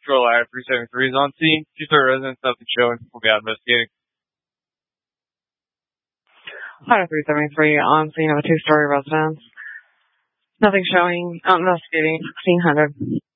Patrol Area 373 is on scene. Two-story residence, nothing showing. We'll be out investigating. Area 373 on scene of a two-story residence. Nothing showing. Investigating. 1600.